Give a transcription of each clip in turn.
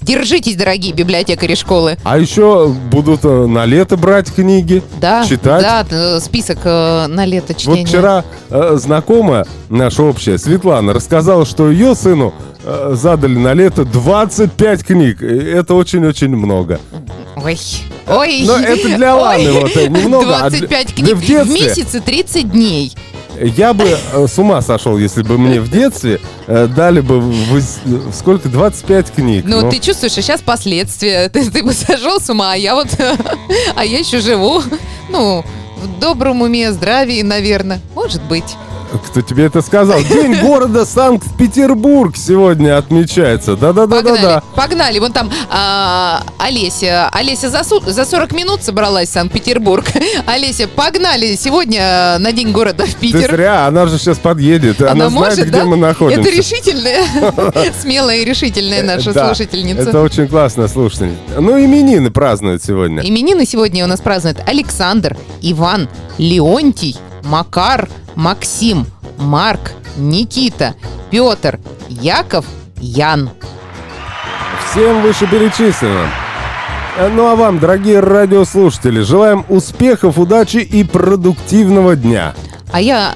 Держитесь, дорогие библиотекари школы. А еще будут на лето брать книги, Да, читать. да, список на лето чтения. Вот вчера знакомая наша общая, Светлана, рассказала, что ее сыну задали на лето 25 книг. Это очень-очень много. Ой. Ой. Но это для Ланы вот немного. 25 книг в месяц и 30 дней. Я бы с ума сошел, если бы мне в детстве дали бы сколько? 25 книг. Ну, ты чувствуешь, а сейчас последствия. Ты бы сошел с ума, а я вот... А я еще живу. Ну, в добром уме, здравии, наверное. Может быть. Кто тебе это сказал? День города Санкт-Петербург сегодня отмечается. Да-да-да-да-да. Погнали. Вон там Олеся. Олеся за 40 минут собралась в Санкт-Петербург. Олеся, погнали сегодня на День города в Питер. Ты зря, она же сейчас подъедет. Она может, знает, да? где мы находимся. Это решительная, смелая и решительная наша слушательница. Это очень классная слушательница. Ну, именины празднуют сегодня. Именины сегодня у нас празднуют Александр, Иван, Леонтий, Макар, Максим, Марк, Никита, Петр, Яков, Ян. Всем вышеперечисленным. Ну а вам, дорогие радиослушатели, желаем успехов, удачи и продуктивного дня. А я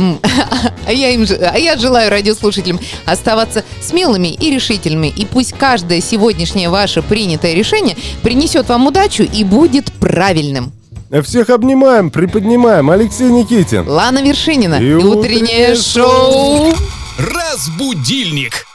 желаю радиослушателям оставаться смелыми и решительными. И пусть каждое сегодняшнее ваше принятое решение принесет вам удачу и будет правильным. Всех обнимаем, приподнимаем. Алексей Никитин, Лана Вершинина и и утреннее шоу. Разбудильник.